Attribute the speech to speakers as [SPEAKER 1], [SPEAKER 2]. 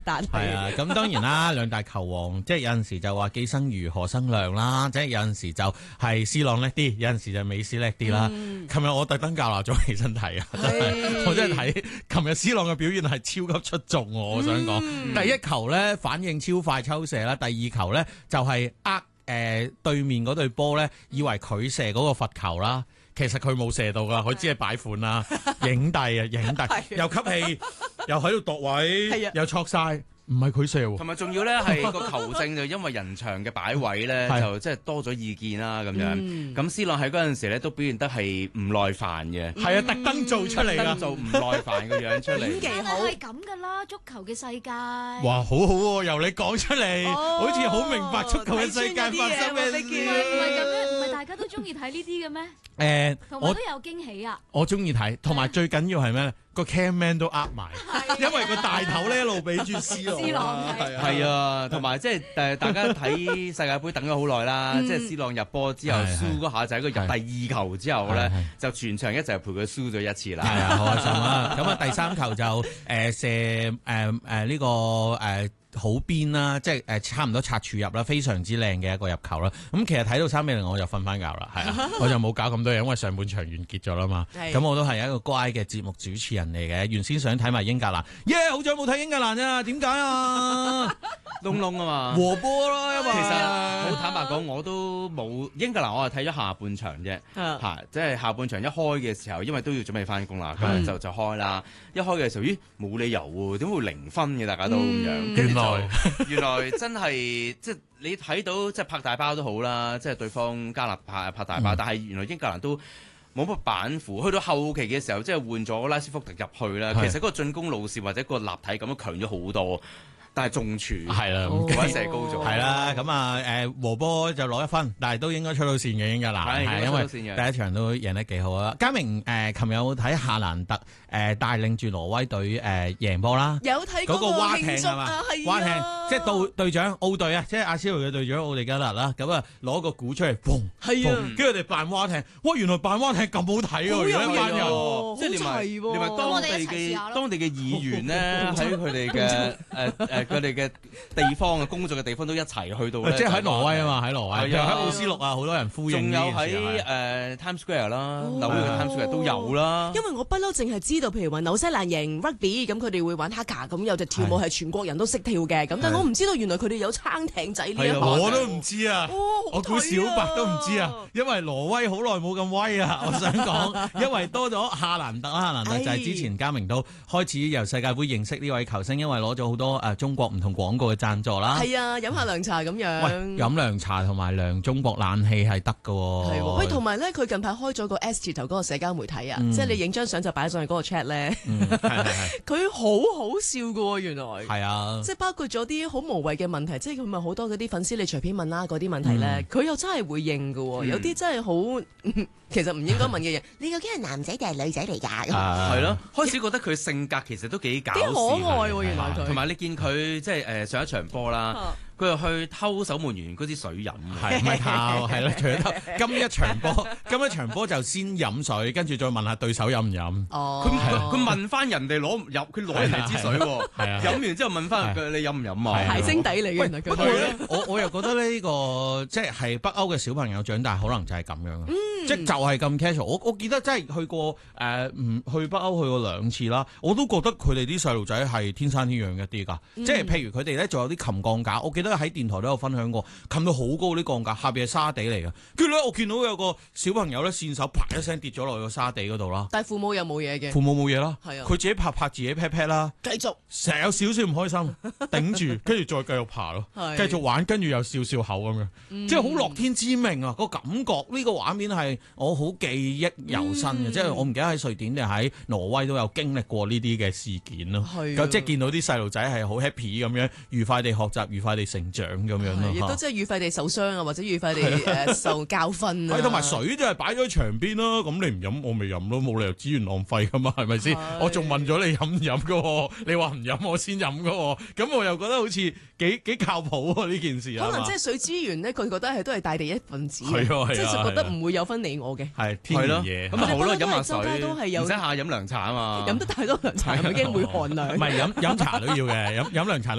[SPEAKER 1] 但
[SPEAKER 2] 係啊，咁當然啦，兩大球王即係有陣時就話既生瑜何生亮啦，即係有陣時就係 C 朗叻啲，有陣時就美斯叻啲啦。琴日我特登較鬧咗起身睇啊，我真係睇琴日 C 朗嘅表現係超級出眾，我想講。第一球咧反應超快抽射啦，第二球咧就係對面嗰隊波咧以為佢射嗰個罰球啦。其實佢冇射到噶，佢只係擺款啦，影帝啊，影帝，又吸氣，又喺度度位，又錯晒，唔係佢射喎。
[SPEAKER 3] 同埋仲要咧係個球證就因為人牆嘅擺位咧，就即係多咗意見啦咁樣。咁 C 朗喺嗰陣時咧都表現得係唔耐煩嘅，
[SPEAKER 2] 係啊，特登做出嚟噶，
[SPEAKER 3] 做唔耐煩嘅樣出嚟。
[SPEAKER 1] 演技好
[SPEAKER 4] 係咁噶啦，足球嘅世界。
[SPEAKER 2] 哇，好好喎，由你講出嚟，好似好明白足球嘅世界發生咩事。
[SPEAKER 4] 唔係咁樣，唔係大家都中意睇呢啲嘅咩？同埋都有驚喜啊！
[SPEAKER 2] 我中意睇，同埋最緊要係咩？個 camman 都呃埋，因為個大頭咧一路俾住 C 朗。
[SPEAKER 3] 係啊，同埋即係大家睇世界盃等咗好耐啦，即係 C 朗入波之後輸嗰下就喺佢入第二球之後咧，就全場一齊陪佢輸咗一次啦。
[SPEAKER 2] 係啊，好開心啊！咁啊，第三球就射呢個好邊啦，即係差唔多拆柱入啦，非常之靚嘅一個入球啦。咁其實睇到3-0我就瞓翻覺啦，係啊，我就冇搞咁多嘢，因為上半場完結咗啦嘛。咁我都係一個乖嘅節目主持人嚟嘅，原先想睇埋英格蘭，好久冇睇英格蘭啊，點解啊？
[SPEAKER 3] 窿窿啊嘛，
[SPEAKER 2] 和波咯，因為
[SPEAKER 3] 其實好坦白講，我都冇英格蘭，我係睇咗下半場啫，即係下半場一開嘅時候，因為都要準備翻工啦，咁就開啦。一開嘅時候，咦，冇理由喎，點會0分嘅？大家都咁樣。原來真係即係你睇到即係拍大包都好啦，即係對方加納拍大包，但係原來英格蘭都冇乜板斧。去到後期嘅時候，即係換咗拉斯福特入去啦，其實嗰個進攻路線或者個立體感都強咗好多。但係中柱
[SPEAKER 2] 係啦，
[SPEAKER 3] 或者射高咗
[SPEAKER 2] 係啦，咁啊和波就攞1分，但係都應該出到線嘅英格蘭，係因為第一場都贏得幾好啊！嘉明琴日有睇夏蘭特帶領住挪威隊贏波啦，
[SPEAKER 1] 有睇
[SPEAKER 2] 嗰個蛙艇
[SPEAKER 1] 係
[SPEAKER 2] 嘛？蛙艇即係隊長奧隊啊，即係阿仙奴嘅隊長奧地加納啦，咁啊攞個鼓出嚟，砰，跟住佢哋扮蛙艇，哇！原來扮蛙艇咁好睇喎，一班人，
[SPEAKER 3] 即係連埋當地嘅議員咧喺佢哋嘅佢哋嘅地方嘅工作嘅地方都一齊去到，
[SPEAKER 2] 即係喺挪威啊嘛，喺挪威，又喺奧斯陸啊，好多人呼應。
[SPEAKER 3] 仲有喺Times Square 啦，紐約嘅 Times Square 都有啦。
[SPEAKER 1] 因為我不嬲淨係知道，譬如話紐西蘭贏 rugby 咁，佢哋會玩 haka 咁，有隻跳舞係全國人都識跳嘅。咁但係我唔知道原來佢哋有撐艇仔呢一行。
[SPEAKER 2] 我都唔知啊，我估小白都唔知啊，因為挪威好耐冇咁威啊。我想講，因為多咗夏蘭特就係之前嘉明都開始由世界盃認識呢位球星，因為攞咗好多中國唔同廣告嘅贊助啦。
[SPEAKER 1] 係啊，飲下涼茶咁樣。喂，
[SPEAKER 2] 飲涼茶同埋涼中國冷氣係得㗎喎。
[SPEAKER 1] 係喎，喂，同埋咧，佢近排開咗個 S 字頭嗰個社交媒體啊，即係你影張相就擺上去嗰個 chat 咧。佢好好笑㗎喎，原來。係啊。即係包括咗啲好無謂嘅問題，即係佢咪好多嗰啲粉絲你隨便問啦嗰啲問題咧，佢又真係會應㗎喎，有啲真係好。其實唔應該問嘅嘢，你究竟係男仔定係女仔嚟㗎？
[SPEAKER 3] 係咯，開始覺得佢性格其實都幾搞笑，幾可
[SPEAKER 1] 愛喎，原來佢。
[SPEAKER 3] 同埋你見佢即係上一場波啦，佢又去偷守門員嗰啲水飲，
[SPEAKER 2] 係唔係偷？係啦，除咗偷，今一場波就先飲水，跟住再問下對手飲唔飲。
[SPEAKER 3] 佢問翻人哋攞入，佢攞人哋支水喎。飲完之後問翻佢你飲唔飲啊？
[SPEAKER 1] 係星底嚟嘅，原來佢。
[SPEAKER 2] 我又覺得呢個即係北歐嘅小朋友長大，可能就係咁樣。即係就係咁 casual。我記得真係去過去北歐去過2次啦，我都覺得佢哋啲細路仔係天生天養一啲㗎。即係譬如佢哋咧，仲有啲擒鋼架，我記得喺電台都有分享過，擒到好高啲鋼架，下邊係沙地嚟嘅。跟住咧，我見到有個小朋友咧，跣手啪一聲跌咗落去個沙地嗰度啦。
[SPEAKER 1] 但係父母又冇嘢嘅。
[SPEAKER 2] 父母冇嘢啦，
[SPEAKER 1] 係啊，
[SPEAKER 2] 佢自己拍自己 pat pat 啦，繼續成日有少少唔開心，頂住，跟住再繼續爬咯，繼續玩，跟住又笑笑口咁樣，即係好樂天知命啊！個感覺呢個畫面係我好記憶猶新嘅，即係我唔記得喺瑞典定喺挪威都有經歷過呢啲嘅事件咯。即係見到啲細路仔係好 happy 咁樣，愉快地學習，愉快地成長咁樣咯。
[SPEAKER 1] 亦都即係愉快地受傷啊，或者愉快地受教訓啊。
[SPEAKER 2] 同埋水就係擺咗喺牆邊啦，咁你唔飲我咪飲咯，冇理由資源浪費噶嘛，係咪先？我仲問咗你飲唔飲噶喎，你話唔飲我先飲噶喎，咁我又覺得好似幾靠譜喎呢件事啊。
[SPEAKER 1] 可能即係水資源咧，佢覺得係都係大地一份子，即係覺得唔會有分你我嘅。 嘅，
[SPEAKER 2] 係天然嘢。
[SPEAKER 3] 咁咪好咯，飲下水，
[SPEAKER 1] 唔
[SPEAKER 3] 使下飲涼茶啊嘛。
[SPEAKER 1] 飲得太多涼茶係咪驚會寒涼？
[SPEAKER 2] 唔係飲茶都要嘅，飲涼茶。